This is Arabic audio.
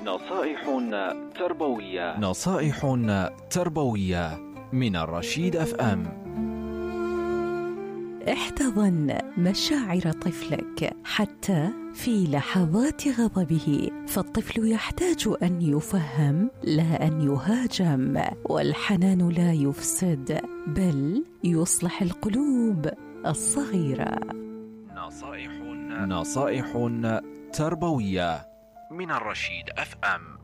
نصائح تربوية من الرشيد FM. احتضن مشاعر طفلك حتى في لحظات غضبه، فالطفل يحتاج أن يفهم لا أن يهاجم، والحنان لا يفسد بل يصلح القلوب الصغيرة. نصائح تربوية من الرشيد FM.